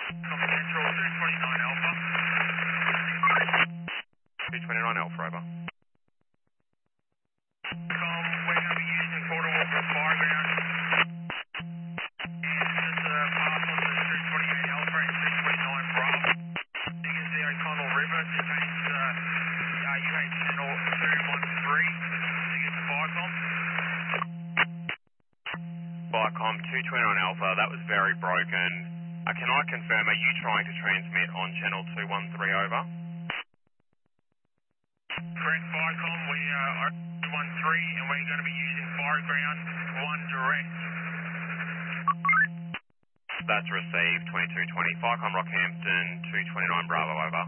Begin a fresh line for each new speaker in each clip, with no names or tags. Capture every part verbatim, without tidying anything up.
Central two twenty-nine Alpha.
two twenty-nine Alpha, over.
Com, we're going to be using portable for fireground. And just uh, pass on to two twenty-eight Alpha and two twenty-nine Bravo. You can see O'Connell River contains uh, uh, U H channel two one three to get to Viacom.
Viacom two twenty-nine Alpha, that was very broken. Uh, can I confirm, are you trying to transmit on channel two one three, over?
Correct, Viacom, we uh, are two one three and we're going to be using fireground one direct.
That's received, twenty-two twenty. Viacom Rockhampton two twenty-nine Bravo, over.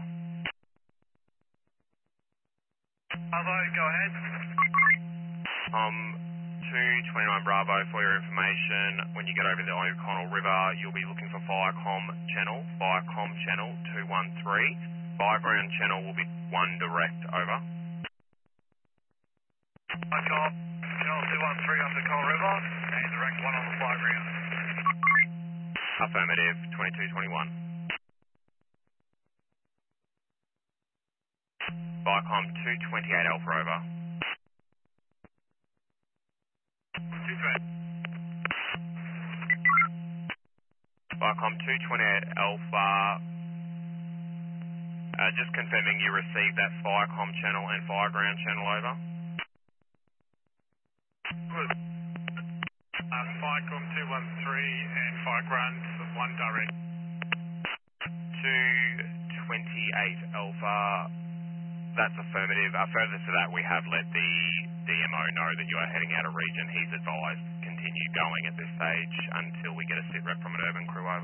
Bravo, go ahead.
Um, two twenty-nine Bravo, for your information, when you get over the O'Connell River, you'll be looking for Viacom channel, Viacom channel two one three. Fireground channel will be one direct, over.
Viacom, channel two one three up the O'Connell River, and direct one on the fireground.
Affirmative, twenty-two twenty-one. Viacom two twenty-eight Alpha, over.
two twenty.
Viacom two twenty-eight Alpha, uh, just confirming you received that Viacom channel and Fireground channel, over.
Good. Uh, Viacom two one three and fireground one direct.
two twenty-eight Alpha, that's affirmative. Uh, further to that, we have let the D M O know that you are heading out of region. He's advised continue going at this stage until we get a sit rep from an urban crew, over.